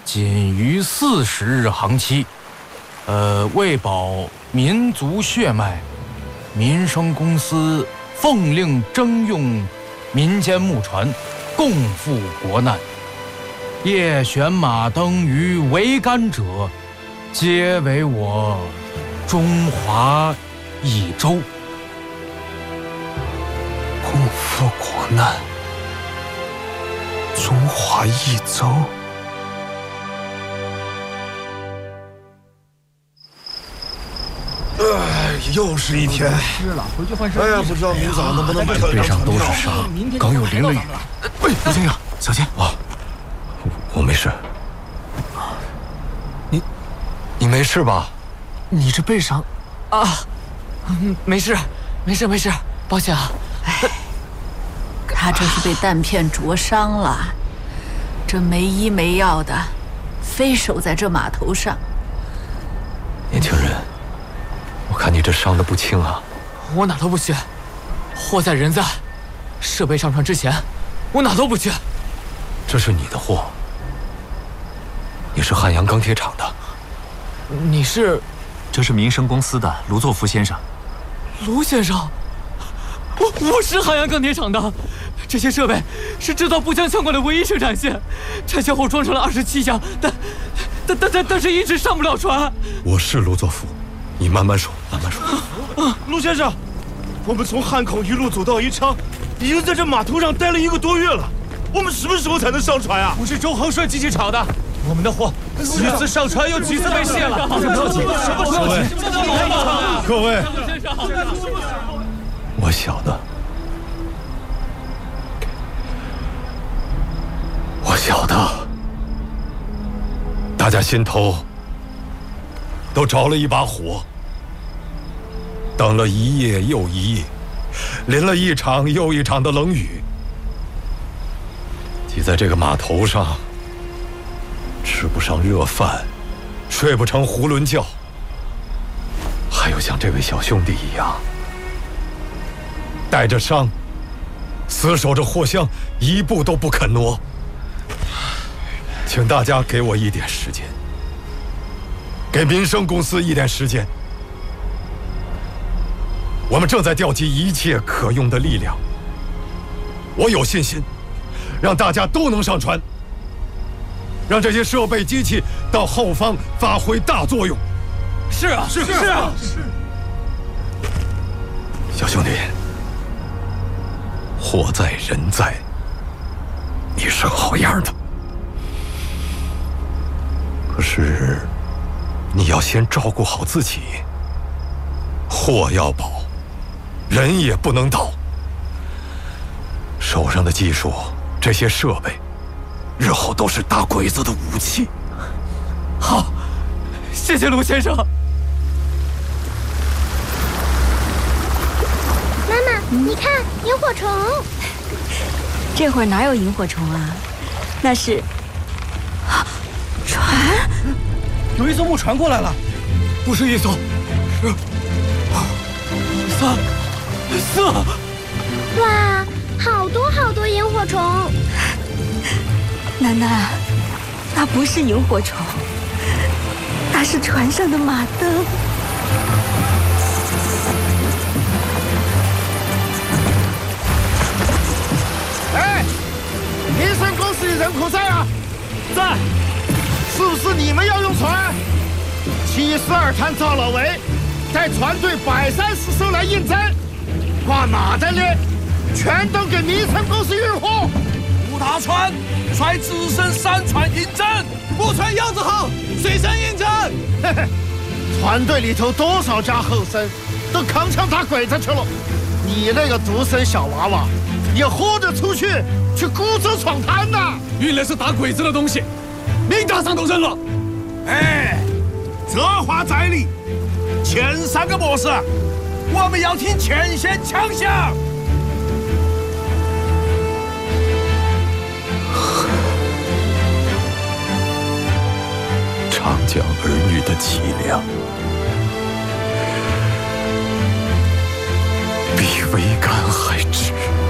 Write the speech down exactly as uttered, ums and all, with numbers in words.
仅余四十日航期。呃，为保民族血脉，民生公司奉令征用民间木船，共赴国难。夜悬马灯于桅杆者，皆为我中华一州。 共赴国难，中华一州。哎，又是一天。 湿了，回去换身。 哎呀，不知道明早能不能买到。 背上都是伤，刚又淋了雨。 喂，卢先生，小心啊！我没事。你，你没事吧？ 你这背上， 啊，没事，没事，没事，抱歉啊。 哎，他这是被弹片灼伤了，这没医没药的，非守在这码头上。 年轻人，我看你这伤得不轻啊。 我哪都不去，货在人在，设备上船之前，我哪都不去。 这是你的货，你是汉阳钢铁厂的。 你是？ 这是民生公司的卢作孚先生。 卢先生，我我是汉阳钢铁厂的，这些设备是制造步枪枪管的唯一生产线，拆卸后装成了二十七箱，但但但但但是一直上不了船。 我是卢作孚，你慢慢说，慢慢说。 啊，卢先生，我们从汉口一路走到宜昌，已经在这码头上待了一个多月了，我们什么时候才能上船啊？ 我是周恒顺机器厂的，我们的货几次上船又几次被卸了，什么时候什么时候各位，我晓得，我晓得，大家心头都着了一把火，等了一夜又一夜，淋了一场又一场的冷雨，挤在这个码头上，吃不上热饭，睡不成囫囵觉，还有像这位小兄弟一样，带着伤，死守着货箱，一步都不肯挪。请大家给我一点时间，给民生公司一点时间。我们正在调集一切可用的力量，我有信心，让大家都能上船，让这些设备机器到后方发挥大作用。 是啊， 是是啊，是。 小兄弟，货在人在，你是好样的。可是，你要先照顾好自己，货要保，人也不能倒。手上的技术，这些设备，日后都是打鬼子的武器。 好，谢谢卢先生。 妈妈，你看萤火虫。 这会儿哪有萤火虫啊？那是船。 有一艘木船过来了， 不是一艘，是三四。 哇，好多好多萤火虫。 楠楠，那不是萤火虫，那是船上的马灯。 哎，民生公司的人可在啊？在。是不是你们要用船？七十二滩赵老围带船队百三十艘来应征，挂马灯的全都给民生公司运货。 五大船率只身三船应征，木船样子好，随身应征。 嘿嘿，船队里头多少家后生都扛枪打鬼子去了，你那个独生小娃娃也豁得出去去孤舟闯滩呐？ 运来是打鬼子的东西，命大上都扔了。 哎，这话在理。前三个模式，我们要听前线枪响。 长江儿女的脊梁，比桅杆还直。